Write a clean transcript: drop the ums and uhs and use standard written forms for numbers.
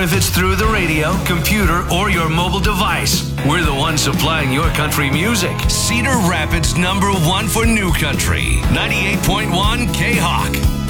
if it's through the radio, computer, or your mobile device. We're the ones supplying your country music. Cedar Rapids #1 for new country. 98.1 K-Hawk.